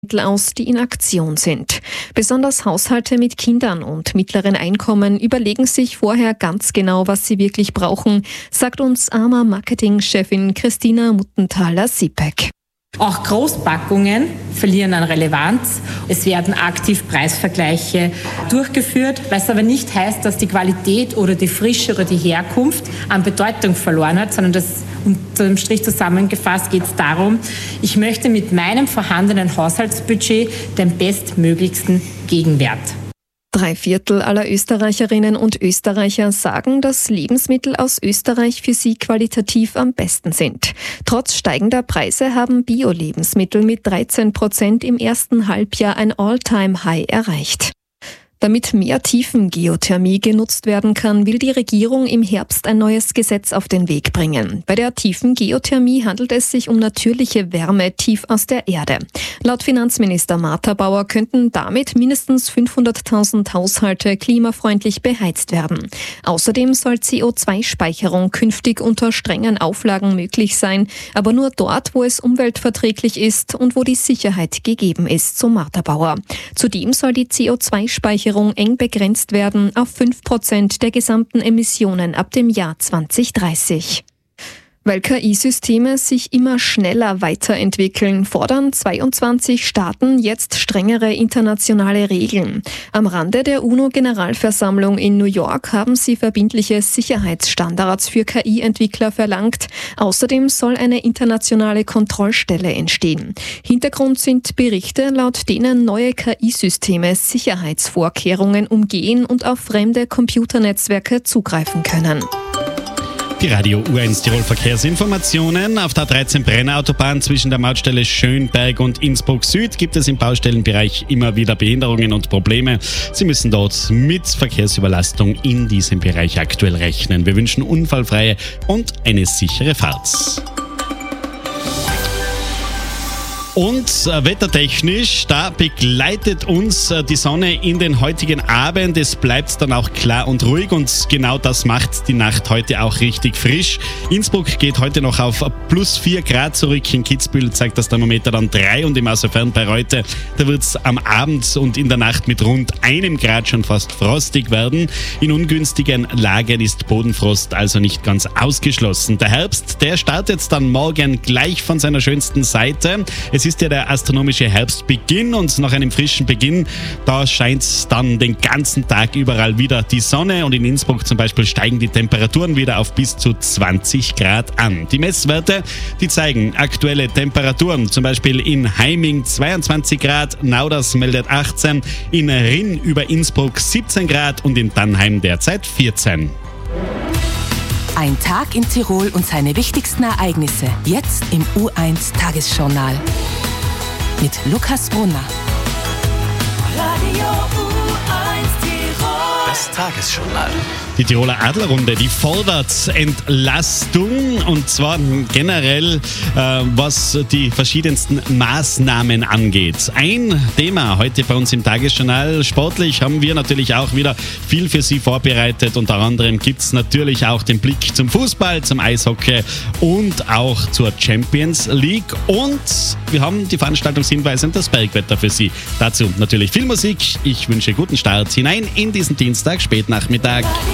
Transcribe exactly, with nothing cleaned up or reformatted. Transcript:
aus, die in Aktion sind. Besonders Haushalte mit Kindern und mittleren Einkommen überlegen sich vorher ganz genau, was sie wirklich brauchen, sagt uns A M A-Marketing-Chefin Christina Muttenthaler-Siebeck. Auch Großpackungen verlieren an Relevanz. Es werden aktiv Preisvergleiche durchgeführt, was aber nicht heißt, dass die Qualität oder die Frische oder die Herkunft an Bedeutung verloren hat, sondern das unter dem Strich zusammengefasst geht es darum, ich möchte mit meinem vorhandenen Haushaltsbudget den bestmöglichsten Gegenwert. Drei Viertel aller Österreicherinnen und Österreicher sagen, dass Lebensmittel aus Österreich für sie qualitativ am besten sind. Trotz steigender Preise haben Bio-Lebensmittel mit dreizehn Prozent im ersten Halbjahr ein All-Time-High erreicht. Damit mehr Tiefengeothermie genutzt werden kann, will die Regierung im Herbst ein neues Gesetz auf den Weg bringen. Bei der Tiefengeothermie handelt es sich um natürliche Wärme tief aus der Erde. Laut Finanzminister Martha Bauer könnten damit mindestens fünfhunderttausend Haushalte klimafreundlich beheizt werden. Außerdem soll C O zwei Speicherung künftig unter strengen Auflagen möglich sein, aber nur dort, wo es umweltverträglich ist und wo die Sicherheit gegeben ist, so Martha Bauer. Zudem soll die C O zwei Speicherung eng begrenzt werden auf fünf Prozent der gesamten Emissionen ab dem Jahr zwanzig dreißig. Weil K I-Systeme sich immer schneller weiterentwickeln, fordern zweiundzwanzig Staaten jetzt strengere internationale Regeln. Am Rande der UNO-Generalversammlung in New York haben sie verbindliche Sicherheitsstandards für K I-Entwickler verlangt. Außerdem soll eine internationale Kontrollstelle entstehen. Hintergrund sind Berichte, laut denen neue K I-Systeme Sicherheitsvorkehrungen umgehen und auf fremde Computernetzwerke zugreifen können. Die Radio U eins Tirol Verkehrsinformationen. Auf der A dreizehn Brenner-Autobahn zwischen der Mautstelle Schönberg und Innsbruck Süd gibt es im Baustellenbereich immer wieder Behinderungen und Probleme. Sie müssen dort mit Verkehrsüberlastung in diesem Bereich aktuell rechnen. Wir wünschen unfallfreie und eine sichere Fahrt. Und äh, wettertechnisch, da begleitet uns äh, die Sonne in den heutigen Abend. Es bleibt dann auch klar und ruhig und genau das macht die Nacht heute auch richtig frisch. Innsbruck geht heute noch auf plus vier Grad zurück. In Kitzbühel zeigt das Thermometer dann drei und im Außerfern bei Reute, da wird es am Abend und in der Nacht mit rund einem Grad schon fast frostig werden. In ungünstigen Lagen ist Bodenfrost also nicht ganz ausgeschlossen. Der Herbst, der startet dann morgen gleich von seiner schönsten Seite. Es ist ja der astronomische Herbstbeginn und nach einem frischen Beginn, da scheint dann den ganzen Tag überall wieder die Sonne und in Innsbruck zum Beispiel steigen die Temperaturen wieder auf bis zu zwanzig Grad an. Die Messwerte, die zeigen aktuelle Temperaturen, zum Beispiel in Heiming zweiundzwanzig Grad, Nauders meldet achtzehn, in Rinn über Innsbruck siebzehn Grad und in Dannheim derzeit vierzehn. Ein Tag in Tirol und seine wichtigsten Ereignisse. Jetzt im U eins Tagesjournal. Mit Lukas Brunner. Radio U eins Tirol. Das Tagesjournal. Die Tiroler Adlerrunde, die fordert Entlastung und zwar generell, äh, was die verschiedensten Maßnahmen angeht. Ein Thema heute bei uns im Tagesjournal. Sportlich haben wir natürlich auch wieder viel für Sie vorbereitet. Unter anderem gibt es natürlich auch den Blick zum Fußball, zum Eishockey und auch zur Champions League. Und wir haben die Veranstaltungshinweise und das Bergwetter für Sie. Dazu natürlich viel Musik. Ich wünsche guten Start hinein in diesen Dienstag, Spätnachmittag.